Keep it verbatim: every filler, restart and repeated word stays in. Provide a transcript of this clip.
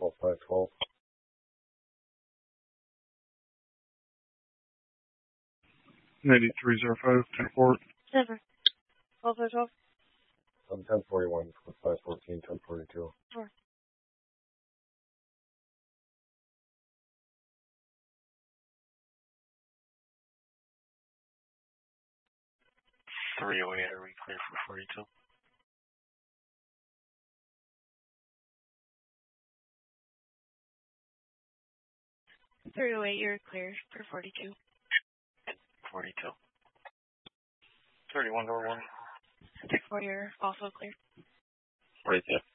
twelve five twelve. ninety-three zero five, ten four. Never. twelve five twelve. Um, ten forty-one, five fourteen, ten forty-two. Four. three oh eight, are we clear for forty-two? three oh eight, you're clear for forty-two. forty-two. thirty-one door one. six four, you're also clear. Right there.